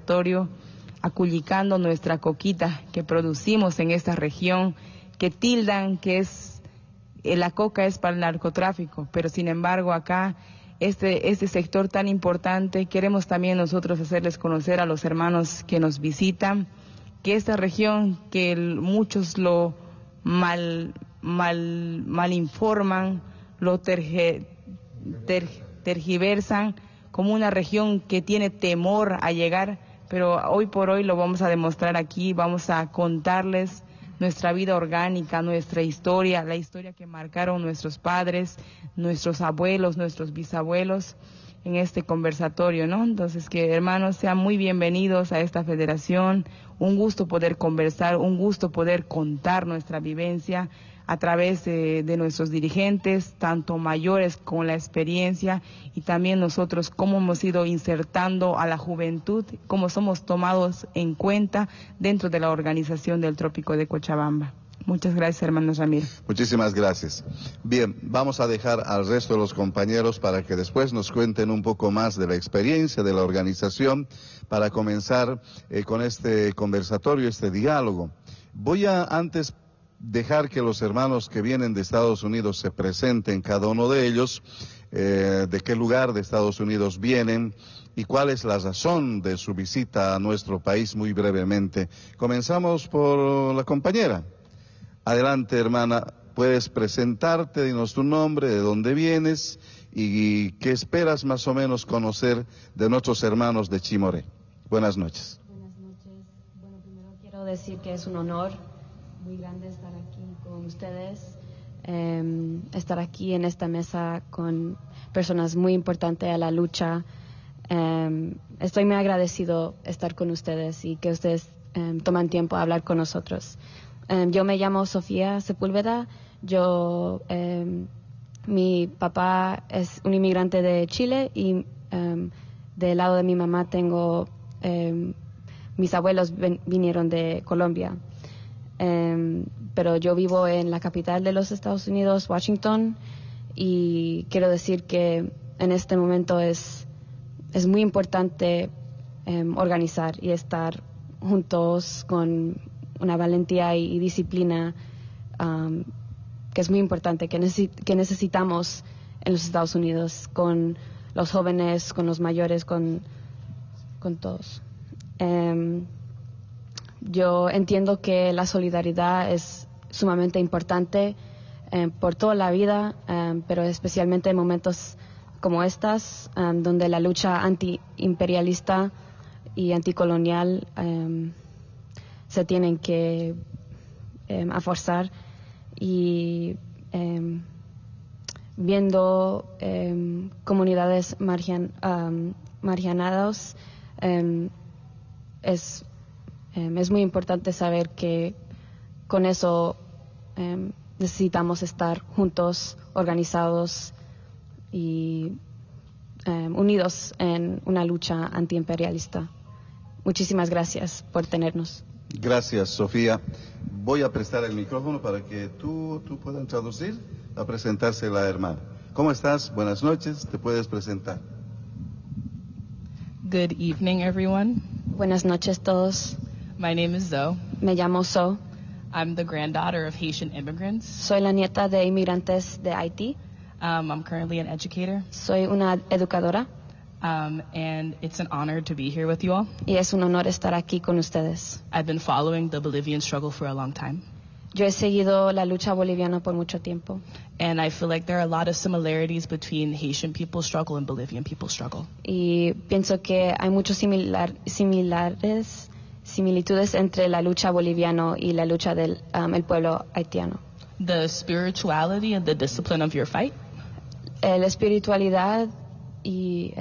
conversatorio, aculicando nuestra coquita que producimos en esta región, que tildan que la coca es para el narcotráfico, pero sin embargo acá este sector tan importante, queremos también nosotros hacerles conocer a los hermanos que nos visitan, que esta región, que muchos lo mal informan, lo tergiversan como una región que tiene temor a llegar, pero hoy por hoy lo vamos a demostrar aquí, vamos a contarles nuestra vida orgánica, nuestra historia, la historia que marcaron nuestros padres, nuestros abuelos, nuestros bisabuelos en este conversatorio, ¿no? Entonces, que hermanos sean muy bienvenidos a esta federación, un gusto poder conversar, un gusto poder contar nuestra vivencia a través de nuestros dirigentes, tanto mayores con la experiencia, y también nosotros cómo hemos ido insertando a la juventud, cómo somos tomados en cuenta dentro de la organización del Trópico de Cochabamba. Muchas gracias, hermanos Ramiro. Muchísimas gracias. Bien, vamos a dejar al resto de los compañeros para que después nos cuenten un poco más de la experiencia de la organización para comenzar con este conversatorio, este diálogo. Voy a antes dejar que los hermanos que vienen de Estados Unidos se presenten, cada uno de ellos, de qué lugar de Estados Unidos vienen y cuál es la razón de su visita a nuestro país, muy brevemente. Comenzamos por la compañera. Adelante, hermana, puedes presentarte, dinos tu nombre, de dónde vienes y qué esperas más o menos conocer de nuestros hermanos de Chimoré. Buenas noches. Buenas noches. Bueno, primero quiero decir que es un honor muy grande estar aquí con ustedes, estar aquí en esta mesa con personas muy importantes a la lucha. Estoy muy agradecido estar con ustedes y que ustedes toman tiempo a hablar con nosotros. Yo me llamo Sofía Sepúlveda. Mi papá es un inmigrante de Chile y del lado de mi mamá tengo, mis abuelos vinieron de Colombia. Pero yo vivo en la capital de los Estados Unidos, Washington, y quiero decir que en este momento es muy importante organizar y estar juntos con una valentía y disciplina que es muy importante, que necesitamos en los Estados Unidos, con los jóvenes, con los mayores, con todos. Yo entiendo que la solidaridad es sumamente importante por toda la vida, pero especialmente en momentos como estas, donde la lucha antiimperialista y anticolonial se tienen que forzar, y viendo comunidades marginadas, es muy importante saber que con eso necesitamos estar juntos, organizados y unidos en una lucha antiimperialista. Muchísimas gracias por tenernos. Gracias, Sofía. Voy a prestar el micrófono para que tú puedas traducir a presentarse la hermana. ¿Cómo estás? Buenas noches. ¿Te puedes presentar? Good evening, everyone. Buenas noches todos. My name is Zoe. Me llamo Zoe. I'm the granddaughter of Haitian immigrants. Soy la nieta de inmigrantes de Haití. I'm currently an educator. Soy una educadora. And it's an honor to be here with you all. Y es un honor estar aquí con ustedes. I've been following the Bolivian struggle for a long time. Yo he seguido la lucha boliviana por mucho tiempo. And I feel like there are a lot of similarities between Haitian people's struggle and Bolivian people's struggle. Y pienso que hay muchos similitudes entre la lucha boliviana y la lucha del el pueblo haitiano. The spirituality and the discipline of your fight. La espiritualidad y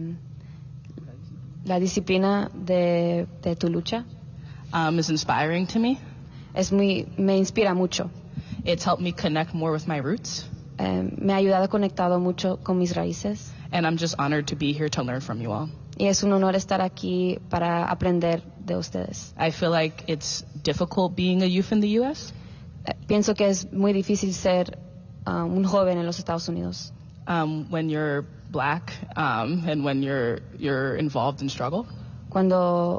la disciplina de tu lucha is inspiring to me. Me inspira mucho. It's helped me connect more with my roots. Me ha ayudado conectado mucho con mis raíces. And I'm just honored to be here to learn from you all. Y es un honor estar aquí para aprender de ustedes. I feel like it's difficult being a youth in the U.S. Pienso que es muy difícil ser un joven en los Estados Unidos. When you're black and when you're involved in struggle. Cuando